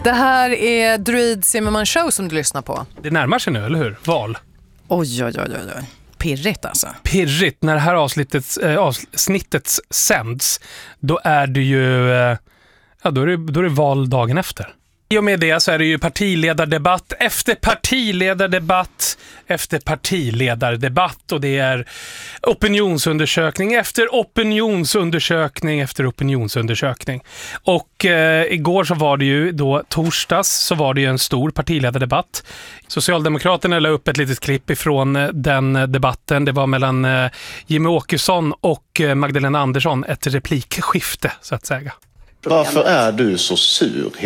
Det här är Druid Zimmerman Show som du lyssnar på. Det närmar sig nu, eller hur? Val. Oj. Pirrigt alltså. Pirrigt. När det här avsnittet sänds, då är det ju då är det val dagen efter. I och med det så är det ju partiledardebatt efter partiledardebatt efter partiledardebatt, och det är opinionsundersökning efter opinionsundersökning efter opinionsundersökning. Och igår så var det ju då torsdags så var det ju en stor partiledardebatt. Socialdemokraterna la upp ett litet klipp ifrån den debatten. Det var mellan Jimmie Åkesson och Magdalena Andersson, ett replikskifte så att säga. Varför är du så sur